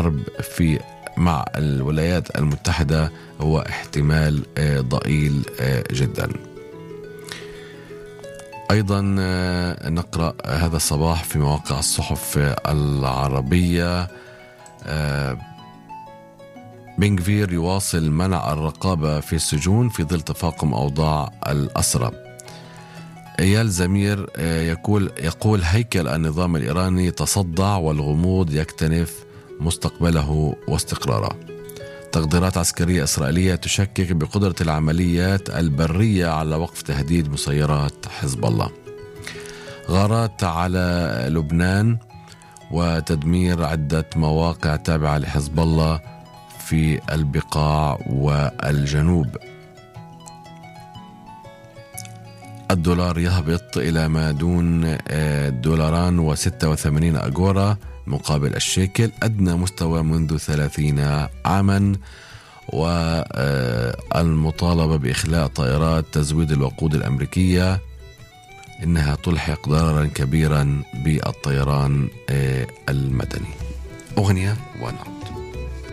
الحرب مع الولايات المتحدة هو احتمال ضئيل جدا. أيضا نقرأ هذا الصباح في مواقع الصحف العربية: بن غفير يواصل منع الرقابة في السجون في ظل تفاقم أوضاع الأسرى. إيال زمير يقول هيكل النظام الإيراني تصدع والغموض يكتنف مستقبله واستقراره. تقديرات عسكرية إسرائيلية تشكك بقدرة العمليات البرية على وقف تهديد مسيرات حزب الله. غارات على لبنان وتدمير عدة مواقع تابعة لحزب الله في البقاع والجنوب. الدولار يهبط إلى ما دون $2.86 مقابل الشيكل، أدنى مستوى منذ 30 عاما. والمطالبة بإخلاء طائرات تزويد الوقود الأمريكية إنها تلحق ضررا كبيرا بالطيران المدني. أغنية ونعود.